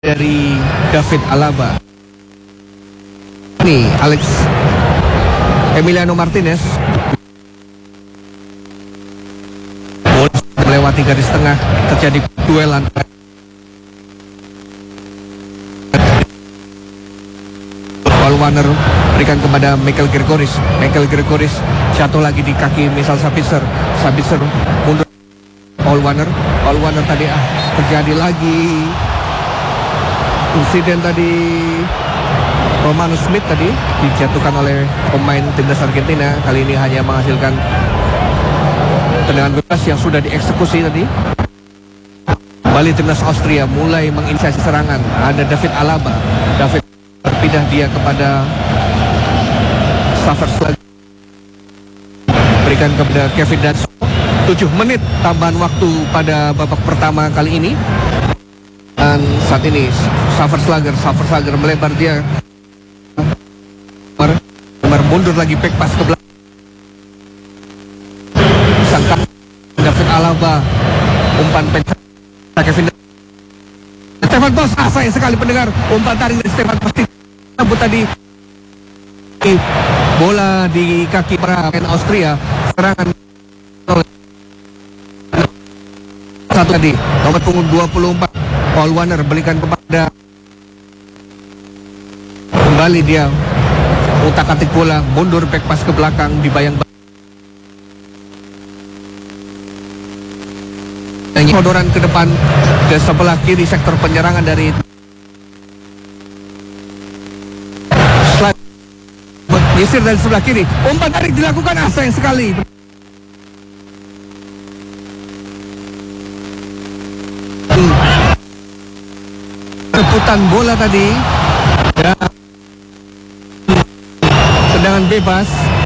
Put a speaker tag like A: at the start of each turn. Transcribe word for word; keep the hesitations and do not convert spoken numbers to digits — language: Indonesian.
A: dari David Alaba. Nih Alex Emiliano Martinez bola melewati garis tengah, terjadi duel antara Paul Warner berikan kepada Michael Gregoris. Michael Gregoris jatuh lagi di kaki Misal Sabitzer. Sabitzer mundur. Paul Warner, Paul Warner tadi ah terjadi lagi insiden tadi. Romano Smith tadi dijatuhkan oleh pemain timnas Argentina. Kali ini hanya menghasilkan tendangan bebas yang sudah dieksekusi tadi. Kembali timnas Austria mulai menginisiasi serangan. Ada David Alaba. David berpindah dia kepada Savers, berikan kepada Kevin Danso. tujuh menit tambahan waktu pada babak pertama kali ini. Dan saat ini Saverslager, Saverslager melebar dia Mer mundur lagi, back pass ke belakang. Sangka David Alaba, umpan pencet Kevin Danso. Stefan Bos, ah sayang sekali pendengar, umpan tarik dari Stefan Bos rambut tadi. Bola di kaki para pemain Austria. Serangan satu tadi, nomor punggung dua puluh empat Paul Warner berikan kepada, kembali dia utak-atik bola, mundur back pass ke belakang, dibayang sodoran ke depan ke sebelah kiri sektor penyerangan dari Yisir dari sebelah kiri. Umpan tarik dilakukan, ah sayang sekali. Rebutan bola tadi. Ya. Tendangan bebas.